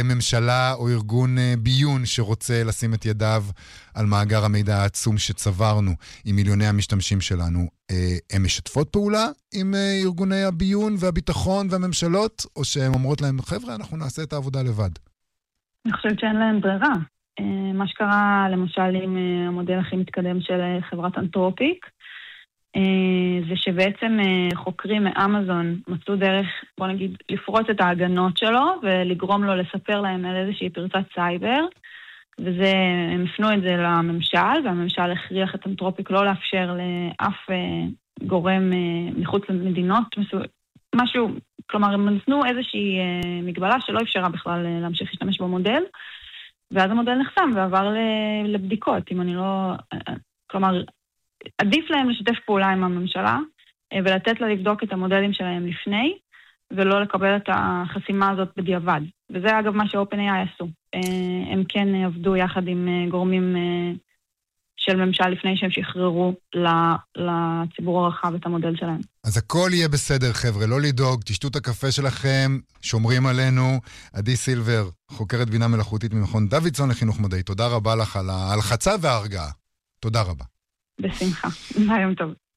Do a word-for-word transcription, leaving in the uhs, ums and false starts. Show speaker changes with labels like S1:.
S1: ממשלה או ארגון ביון שרוצה לשים את ידיו על מאגר המידע העצום שצברנו עם מיליוני המשתמשים שלנו, הן משתפות פעולה עם ארגוני הביון והביטחון והממשלות, או שהן אומרות להם, חבר'ה, אנחנו נעשה את העבודה לבד?
S2: אני חושבת שאין להם ברירה. מה שקרה למשל עם המודל הכי מתקדם של חברת אנתרופיק, זה שבעצם חוקרים מאמזון מצאו דרך, בוא נגיד, לפרוץ את ההגנות שלו ולגרום לו לספר להם על איזושהי פרצת סייבר, וזה, הם הפנו את זה לממשל, והממשל הכריח את אנתרופיק לא לאפשר לאף גורם מחוץ למדינות, משהו, כלומר, הם נתנו איזושהי מגבלה שלא אפשרה בכלל להמשיך להשתמש במודל, ואז המודל נחסם ועבר לבדיקות, אם אני לא, כלומר, עדיף להם לשתף פעולה עם הממשלה, ולתת לה לבדוק את המודלים שלהם לפני, ולא לקבל את החסימה הזאת בדיעבד. וזה אגב מה ש-OpenAI עשו. הם כן עבדו יחד עם גורמים של ממשל לפני שהם שחררו לציבור הרחב את המודל שלהם.
S1: אז הכל יהיה בסדר, חבר'ה, לא לדאוג, תשתו את הקפה שלכם, שומרים עלינו. עדי סילבר, חוקרת בינה מלאכותית ממכון דוידסון לחינוך מדעי, תודה רבה לך על ההלחצה וההרגעה. תודה רבה.
S2: בשמחה. ביום טוב.